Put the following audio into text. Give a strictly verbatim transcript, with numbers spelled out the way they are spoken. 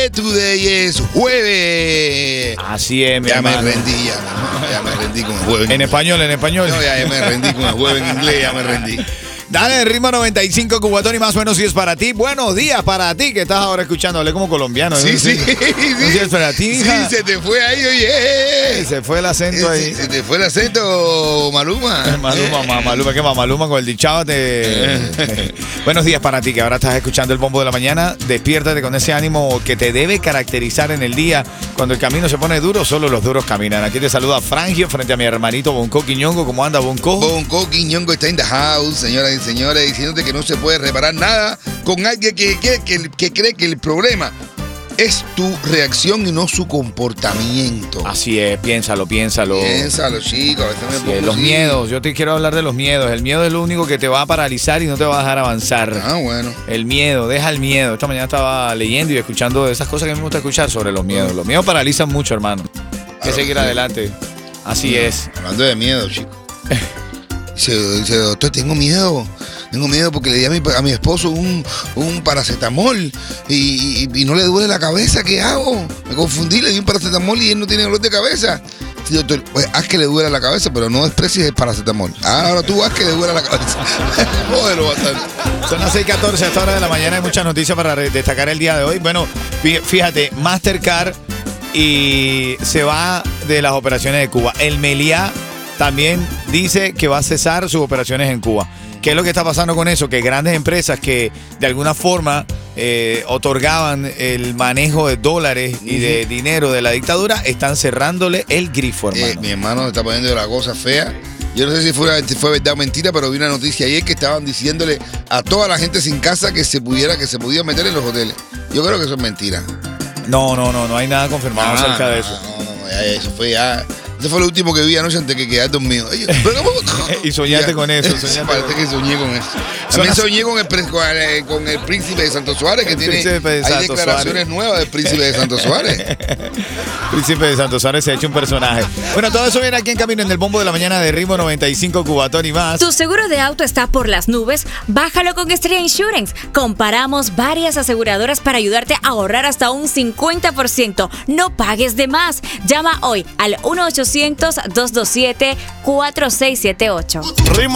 Friday, today es jueves. Así es, mi Ya hermano. me rendí, ya, no, ya me rendí con el jueves. En español, en español. No, ya, ya me rendí con el jueves en inglés, ya me rendí. Dale, Ritmo noventa y cinco, Cubatón y más. Bueno, si es para ti. Buenos días para ti que estás ahora escuchando. Hablé como colombiano. Sí, ¿no? sí, No, sí. si es para ti, hija. Sí, se te fue ahí, oye. Se fue el acento ahí. Se, se te fue el acento, Maluma. Maluma, ma, Maluma, ¿qué más? Maluma con el dichado te... Buenos días para ti que ahora estás escuchando el Bombo de la Mañana. Despiértate con ese ánimo que te debe caracterizar en el día. Cuando el camino se pone duro, solo los duros caminan. Aquí te saluda Frangio frente a mi hermanito Bonco Quiñongo. ¿Cómo anda, Bonco? Bonco Quiñongo está in the house, señoras y señores, diciéndote que no se puede reparar nada con alguien que, que, que, que cree que el problema es tu reacción y no su comportamiento. Así es, piénsalo, piénsalo. Piénsalo, chicos. A veces me Así pongo es, los así. miedos, yo te quiero hablar de los miedos. El miedo es lo único que te va a paralizar y no te va a dejar avanzar. Ah, bueno. El miedo, deja el miedo. Esta mañana estaba leyendo y escuchando esas cosas que a mí me gusta escuchar sobre los miedos. Los miedos paralizan mucho, hermano. Hay que Claro, seguir sí. adelante. Así es. Hablando de miedo, chicos. Dice, dice, doctor, tengo miedo. Tengo miedo porque le di a mi, a mi esposo un, un paracetamol y, y, y no le duele la cabeza. ¿Qué hago? Me confundí, le di un paracetamol y él no tiene dolor de cabeza. Sí, doctor, pues haz que le duela la cabeza, pero no desprecies el paracetamol. Ahora tú haz que le duela la cabeza. Jódelo bastante. Son las seis catorce a esta hora de la mañana. Hay muchas noticias para re- destacar el día de hoy. Bueno, fí- fíjate, Mastercard y se va de las operaciones de Cuba. El Meliá también dice que va a cesar sus operaciones en Cuba. ¿Qué es lo que está pasando con eso? Que grandes empresas que de alguna forma eh, otorgaban el manejo de dólares y de dinero de la dictadura están cerrándole el grifo, Eh, hermano. mi hermano se está poniendo la cosa fea. Yo no sé si fue, si fue verdad o mentira, pero vi una noticia ayer que estaban diciéndole a toda la gente sin casa que se pudiera, que se podía meter en los hoteles. Yo creo que eso es mentira. No, no, no, no hay nada confirmado Ah, acerca de eso. No, no, no, ya, eso fue ya. Eso fue lo último que vi anoche antes que quedar dormido. Ay, pero ¿cómo? Y soñaste Ya. con eso, soñaste Parece con- que soñé con eso. También Son las- soñé con el, pre- con, el, con el príncipe de Santo Suárez, que El tiene príncipe de hay Santo declaraciones Suárez. nuevas del príncipe de Santo Suárez. Príncipe de Santos Suárez se ha hecho un personaje. Bueno, todo eso viene aquí en camino en el Bombo de la Mañana de Ritmo noventa y cinco, Cubatón y más. ¿Tu seguro de auto está por las nubes? Bájalo con Estrella Insurance. Comparamos varias aseguradoras para ayudarte a ahorrar hasta un cincuenta por ciento. No pagues de más. Llama hoy al uno ochocientos, dos dos siete, cuatro seis siete ocho. Ritmo